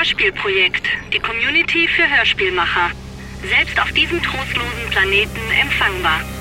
Hörspielprojekt, die Community für Hörspielmacher. Selbst auf diesem trostlosen Planeten empfangbar.